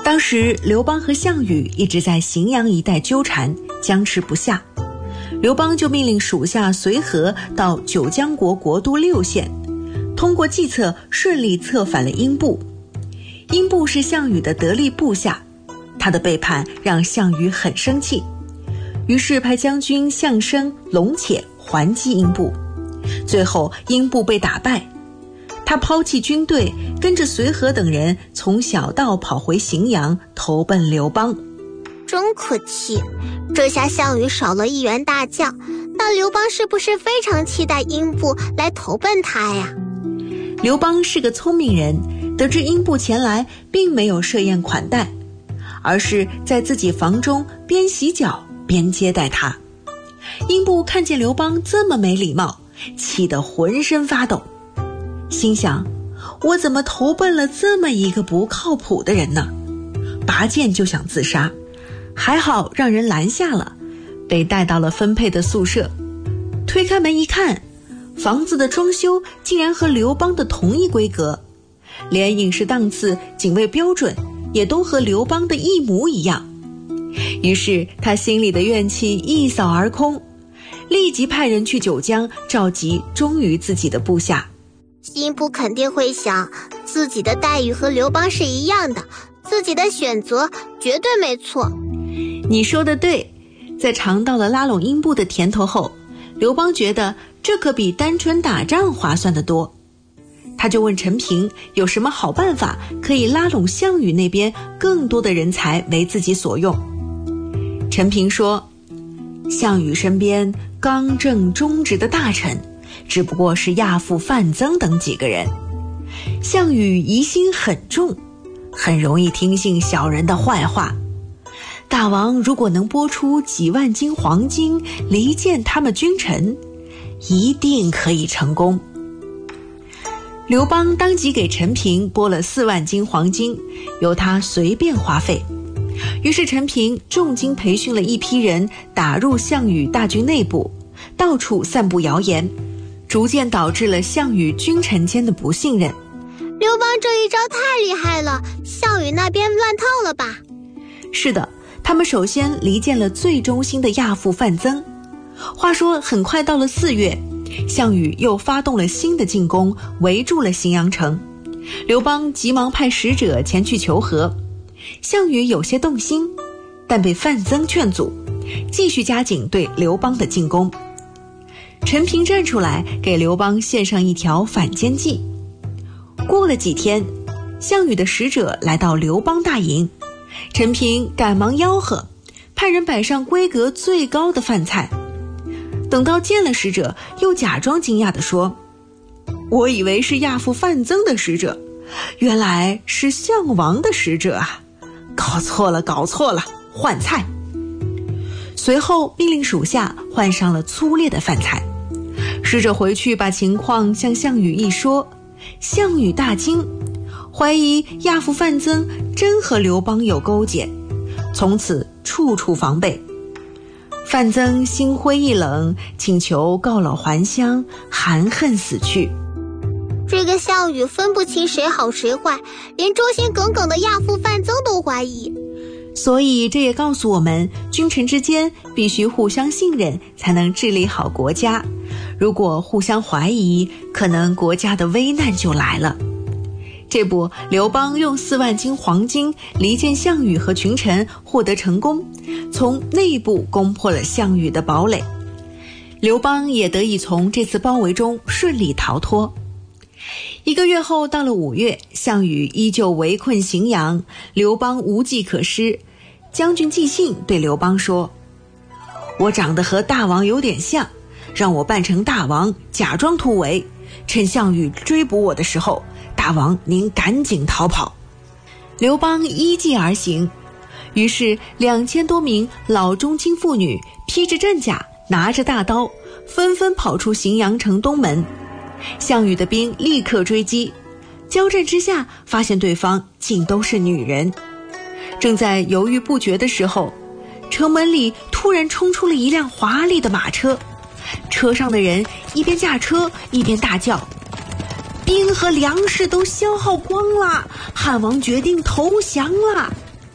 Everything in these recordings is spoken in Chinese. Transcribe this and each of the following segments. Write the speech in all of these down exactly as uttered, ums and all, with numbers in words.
当时刘邦和项羽一直在荥阳一带纠缠，僵持不下。刘邦就命令属下随和到九江国国都六县，通过计策顺利策反了英布。英布是项羽的得力部下，他的背叛让项羽很生气，于是派将军项生、龙且还击英布。最后英布被打败，他抛弃军队，跟着随和等人从小道跑回荥阳，投奔刘邦。 真可气，这下项羽少了一员大将，那刘邦是不是非常期待英布来投奔他呀？ 刘邦是个聪明人，得知英布前来，并没有设宴款待，而是在自己房中边洗脚边接待他。英布看见刘邦这么没礼貌，气得浑身发抖，心想，我怎么投奔了这么一个不靠谱的人呢？拔剑就想自杀，还好让人拦下了，被带到了分配的宿舍。推开门一看，房子的装修竟然和刘邦的同一规格，连饮食档次、警卫标准也都和刘邦的一模一样。于是他心里的怨气一扫而空，立即派人去九江召集忠于自己的部下。 英布肯定会想，自己的待遇和刘邦是一样的，自己的选择绝对没错。 你说的对，在尝到了拉拢英布的甜头后，刘邦觉得这可比单纯打仗划算得多。他就问陈平有什么好办法可以拉拢项羽那边更多的人才为自己所用。陈平说，项羽身边刚正忠直的大臣只不过是亚父范增等几个人，项羽疑心很重，很容易听信小人的坏话。大王如果能拨出几万斤黄金离间他们君臣，一定可以成功。刘邦当即给陈平拨了四万斤黄金，由他随便花费。于是陈平重金培训了一批人，打入项羽大军内部，到处散布谣言，逐渐导致了项羽君臣间的不信任。 刘邦这一招太厉害了，项羽那边乱套了吧？ 是的，他们首先离间了最忠心的亚父范增。话说很快到了四月，项羽又发动了新的进攻，围住了荥阳城。刘邦急忙派使者前去求和，项羽有些动心，但被范增劝阻，继续加紧对刘邦的进攻。陈平站出来给刘邦献上一条反间计。过了几天，项羽的使者来到刘邦大营，陈平赶忙吆喝，派人摆上规格最高的饭菜。等到见了使者，又假装惊讶地说，我以为是亚父范增的使者，原来是项王的使者啊！搞错了搞错了，换菜。随后命令属下换上了粗劣的饭菜。使者回去把情况向项羽一说，项羽大惊，怀疑亚父范增真和刘邦有勾结，从此处处防备。范增心灰意冷，请求告老还乡，含恨死去。 这个项羽分不清谁好谁坏，连忠心耿耿的亚父范增都怀疑。 所以这也告诉我们，君臣之间必须互相信任，才能治理好国家。如果互相怀疑，可能国家的危难就来了。这不，刘邦用四万斤黄金离间项羽和群臣，获得成功，从内部攻破了项羽的堡垒。刘邦也得以从这次包围中顺利逃脱。一个月后，到了五月，项羽依旧围困荥阳，刘邦无计可施。将军纪信对刘邦说，我长得和大王有点像，让我扮成大王，假装突围，趁项羽追捕我的时候，大王您赶紧逃跑。刘邦依计而行，于是两千多名老中青妇女披着战甲，拿着大刀，纷纷跑出荥阳城东门。项羽的兵立刻追击，交战之下，发现对方竟都是女人。正在犹豫不决的时候，城门里突然冲出了一辆华丽的马车，车上的人一边驾车一边大叫，兵和粮食都消耗光了，汉王决定投降了。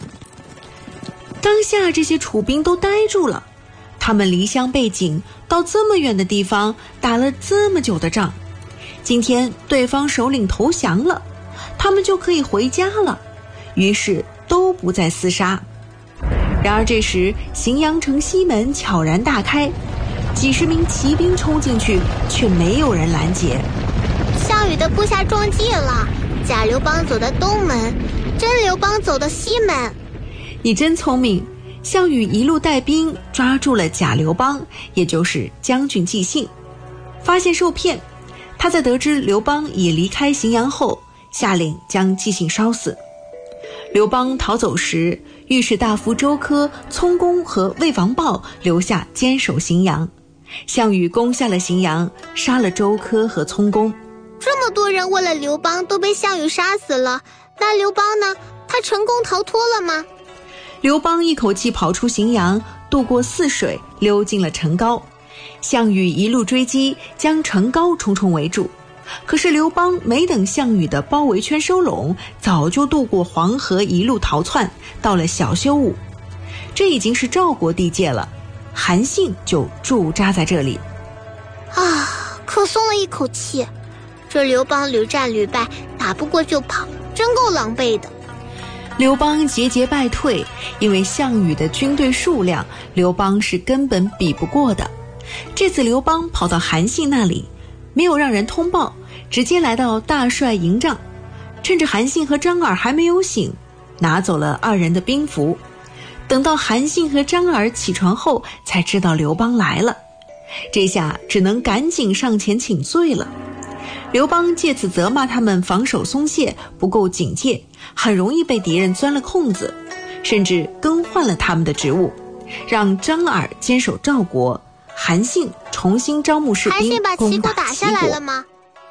当下这些楚兵都呆住了，他们离乡背井，到这么远的地方打了这么久的仗，今天对方首领投降了，他们就可以回家了，于是都不再厮杀。然而这时荥阳城西门悄然大开，几十名骑兵冲进去，却没有人拦截。 项羽的部下中计了，假刘邦走的东门，真刘邦走的西门。 你真聪明，项羽一路带兵抓住了假刘邦，也就是将军纪信。发现受骗，他在得知刘邦已离开荥阳后，下令将纪信烧死。刘邦逃走时，御史大夫周柯、聪公和魏王豹留下坚守荥阳。项羽攻下了荥阳，杀了周柯和聪公。 这么多人为了刘邦都被项羽杀死了，那刘邦呢？他成功逃脱了吗？ 刘邦一口气跑出荥阳，渡过泗水，溜进了成皋。项羽一路追击，将成皋重重围住。可是刘邦没等项羽的包围圈收拢，早就渡过黄河，一路逃窜，到了小休伍。这已经是赵国地界了，韩信就驻扎在这里。 啊，可松了一口气。这刘邦屡战屡败，打不过就跑，真够狼狈的。 刘邦节节败退，因为项羽的军队数量，刘邦是根本比不过的。这次刘邦跑到韩信那里，没有让人通报，直接来到大帅营帐，趁着韩信和张耳还没有醒，拿走了二人的兵符。等到韩信和张耳起床后，才知道刘邦来了，这下只能赶紧上前请罪了。刘邦借此责骂他们防守松懈，不够警戒，很容易被敌人钻了空子，甚至更换了他们的职务，让张耳坚守赵国，韩信重新招募士兵。 韩信把齐国打下来了吗？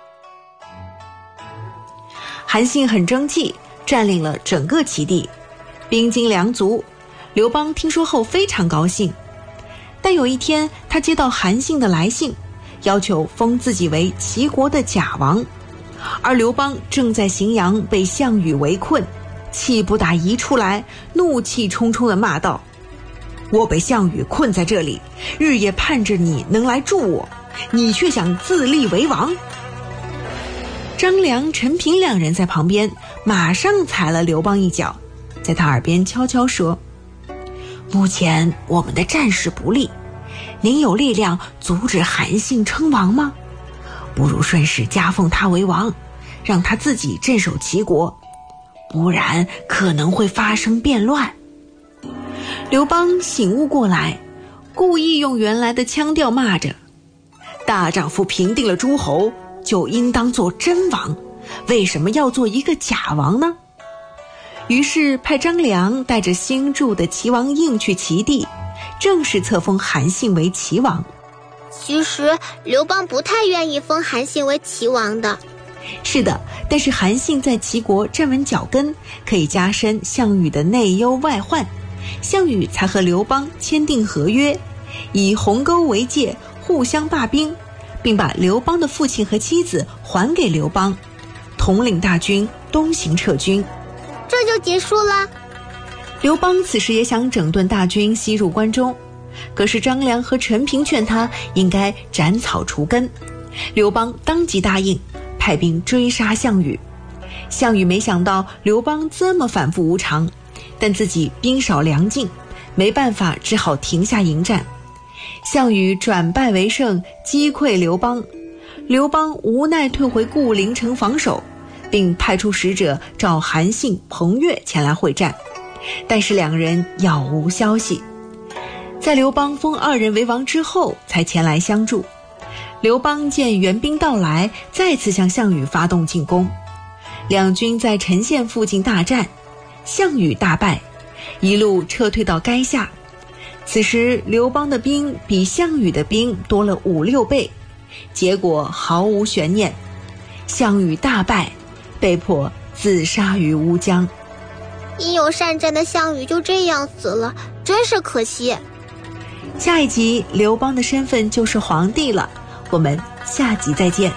韩信很争气，占领了整个齐地，兵精粮足。刘邦听说后非常高兴，但有一天他接到韩信的来信，要求封自己为齐国的假王，而刘邦正在荥阳被项羽围困，气不打一处来，怒气冲冲地骂道：我被项羽困在这里，日夜盼着你能来助我，你却想自立为王。张良、陈平两人在旁边马上踩了刘邦一脚，在他耳边悄悄说：目前我们的战事不利，您有力量阻止韩信称王吗？不如顺势加封他为王，让他自己镇守齐国，不然可能会发生变乱。刘邦醒悟过来，故意用原来的腔调骂着：大丈夫平定了诸侯，就应当做真王，为什么要做一个假王呢？于是派张良带着新铸的齐王印去齐地，正式册封韩信为齐王。 其实刘邦不太愿意封韩信为齐王的。 是的，但是韩信在齐国站稳脚跟，可以加深项羽的内忧外患，项羽才和刘邦签订合约，以鸿沟为界，互相罢兵，并把刘邦的父亲和妻子还给刘邦，统领大军东行撤军。 这就结束了。 刘邦此时也想整顿大军西入关中，可是张良和陈平劝他应该斩草除根，刘邦当即答应，派兵追杀项羽。项羽没想到刘邦这么反复无常，但自己兵少粮尽，没办法，只好停下迎战。项羽转败为胜，击溃刘邦，刘邦无奈退回固陵城防守，并派出使者召韩信、彭越前来会战，但是两人杳无消息。在刘邦封二人为王之后，才前来相助。刘邦见援兵到来，再次向项羽发动进攻，两军在陈县附近大战，项羽大败，一路撤退到垓下。此时刘邦的兵比项羽的兵多了五六倍，结果毫无悬念，项羽大败，被迫自杀于乌江。 英勇善战的项羽就这样死了，真是可惜。 下一集刘邦的身份就是皇帝了，我们下集再见。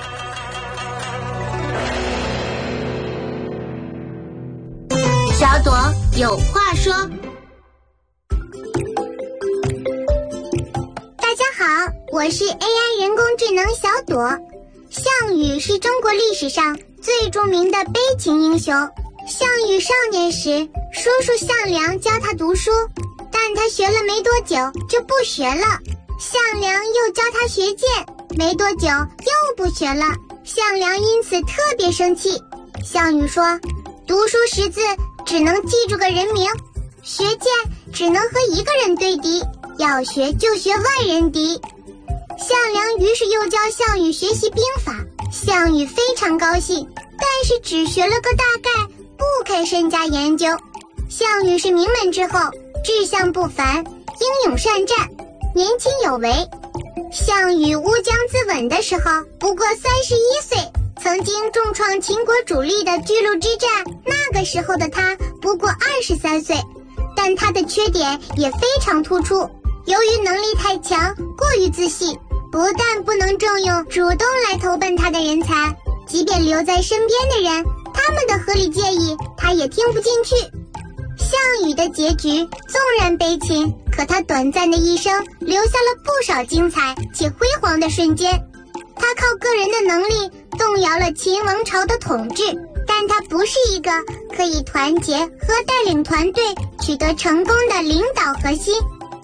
小朵有话说。 我是 A I 人工智能小朵。项羽是中国历史上最著名的悲情英雄。项羽少年时，叔叔项梁教他读书，但他学了没多久就不学了。项梁又教他学剑，没多久又不学了。项梁因此特别生气。项羽说，读书识字只能记住个人名，学剑只能和一个人对敌，要学就学万人敌。项梁于是又教项羽学习兵法，项羽非常高兴，但是只学了个大概，不肯深加研究。项羽是名门之后，志向不凡，英勇善战，年轻有为。项羽乌江自刎的时候不过三十一岁，曾经重创秦国主力的巨鹿之战，那个时候的他不过二十三岁，但他的缺点也非常突出。由于能力太强，过于自信，不但不能重用主动来投奔他的人才，即便留在身边的人，他们的合理建议他也听不进去。项羽的结局纵然悲情，可他短暂的一生留下了不少精彩且辉煌的瞬间。他靠个人的能力动摇了秦王朝的统治，但他不是一个可以团结和带领团队取得成功的领导核心。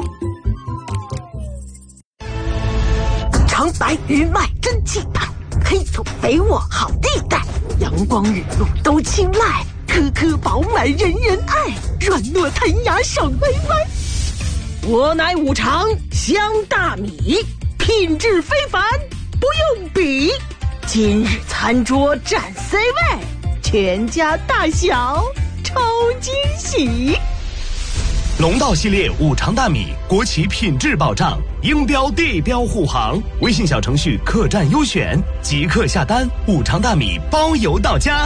长白日脉真气派，黑土肥沃好地带，阳光雨露都青睐，颗颗饱满人人爱，软糯弹牙爽歪歪。我乃五常香大米，品质非凡不用比，今日餐桌占 C 位，全家大小超惊喜。 龙道系列五常大米，国企品质保障，应标地标护航。微信小程序客栈优选，即刻下单，五常大米包邮到家。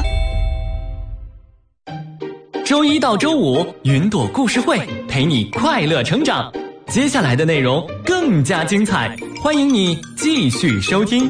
周一到周五，云朵故事会陪你快乐成长。接下来的内容更加精彩，欢迎你继续收听。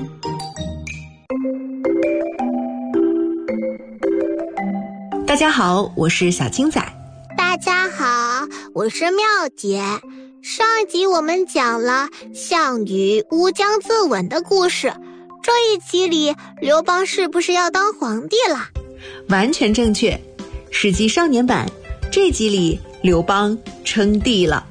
大家好，我是小青仔。 大家好，我是妙姐。上一集我们讲了项羽乌江自刎的故事，这一集里刘邦是不是要当皇帝了？ 完全正确。史记少年版这集里刘邦称帝了。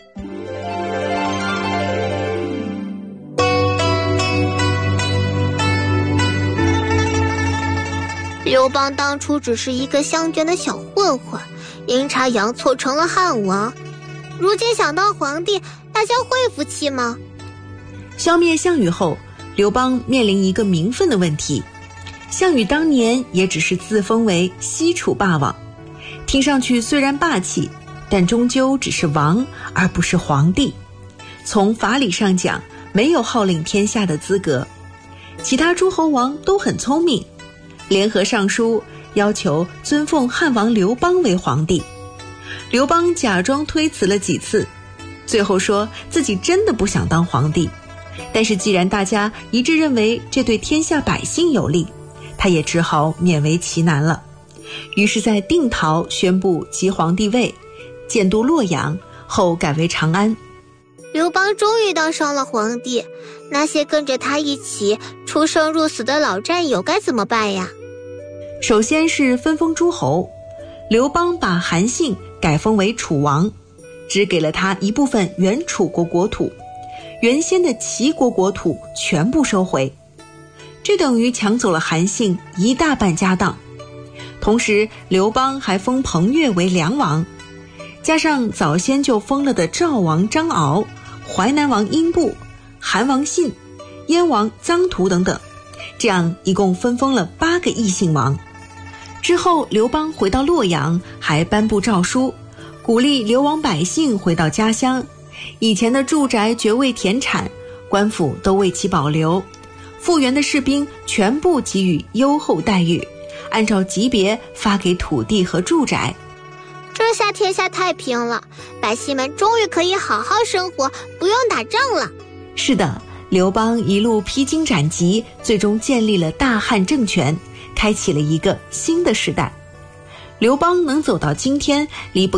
刘邦当初只是一个乡间的小混混，阴差阳错成了汉王。如今想当皇帝，大家会服气吗？ 消灭项羽后，刘邦面临一个名分的问题。项羽当年也只是自封为西楚霸王，听上去虽然霸气，但终究只是王而不是皇帝。从法理上讲，没有号令天下的资格。其他诸侯王都很聪明，联合上书要求尊奉汉王刘邦为皇帝。刘邦假装推辞了几次，最后说自己真的不想当皇帝，但是既然大家一致认为这对天下百姓有利，他也只好勉为其难了。于是在定陶宣布即皇帝位，建都洛阳，后改为长安。 刘邦终于当上了皇帝，那些跟着他一起出生入死的老战友该怎么办呀？ 首先是分封诸侯，刘邦把韩信改封为楚王，只给了他一部分原楚国国土，原先的齐国国土全部收回，这等于抢走了韩信一大半家当。同时刘邦还封彭越为梁王，加上早先就封了的赵王张敖、淮南王英布、韩王信、燕王臧荼等等，这样一共分封了八个异姓王。之后刘邦回到洛阳，还颁布诏书，鼓励流亡百姓回到家乡，以前的住宅爵位田产官府都为其保留，复员的士兵全部给予优厚待遇，按照级别发给土地和住宅。 这下天下太平了，百姓们终于可以好好生活，不用打仗了。 是的，刘邦一路披荆斩棘，最终建立了大汉政权，开启了一个新的时代。刘邦能走到今天，离不